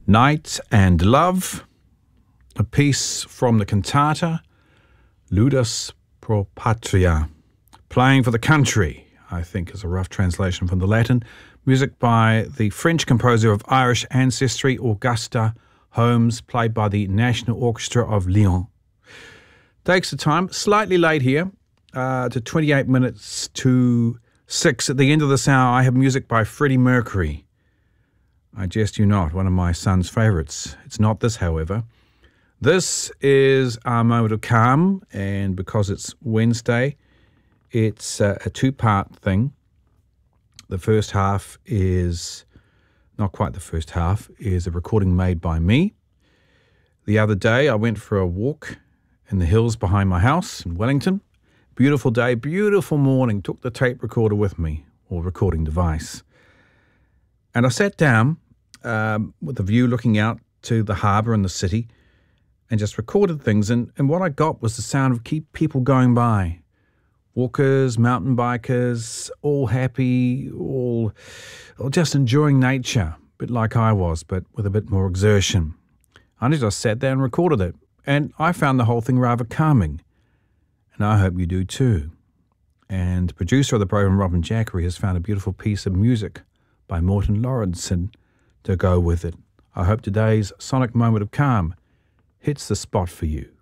Night and Love, a piece from the cantata Ludus pro Patria, playing for the country, I think is a rough translation from the Latin. Music by the French composer of Irish ancestry, Augusta Holmes, played by the National Orchestra of Lyon. Takes the time, slightly late here, to 28 minutes to 6. At the end of this hour, I have music by Freddie Mercury. I jest you not, one of my son's favourites. It's not this, however. This is our moment of calm, and because it's Wednesday, it's a two-part thing. The first half is, not quite the first half, is a recording made by me. The other day, I went for a walk in the hills behind my house in Wellington. Beautiful day, beautiful morning. Took the tape recorder with me, or recording device. And I sat down with a view looking out to the harbour and the city and just recorded things. And what I got was the sound of people going by. Walkers, mountain bikers, all happy, all just enjoying nature, a bit like I was, but with a bit more exertion. I just sat there and recorded it. And I found the whole thing rather calming. And I hope you do too. And producer of the program, Robin Jackery, has found a beautiful piece of music by Morten Lawrenson to go with it. I hope today's sonic moment of calm hits the spot for you.